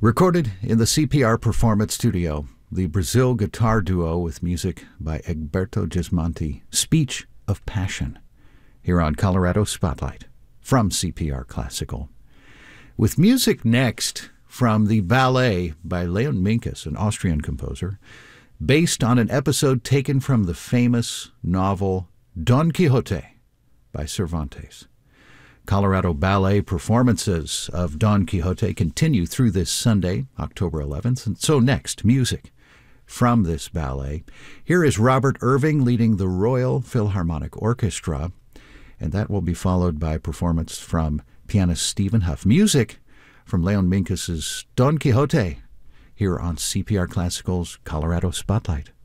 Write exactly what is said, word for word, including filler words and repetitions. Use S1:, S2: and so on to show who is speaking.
S1: Recorded in the C P R Performance Studio, the Brazil guitar duo with music by Egberto Gismonti, Speech of Passion, here on Colorado Spotlight from C P R Classical. With music next from the ballet by Leon Minkus, an Austrian composer, based on an episode taken from the famous novel Don Quixote by Cervantes. Colorado Ballet performances of Don Quixote continue through this Sunday, October eleventh, and so next, music from this ballet. Here is Robert Irving leading the Royal Philharmonic Orchestra, and that will be followed by performance from pianist Stephen Huff. Music from Leon Minkus's Don Quixote, here on C P R Classical's Colorado Spotlight.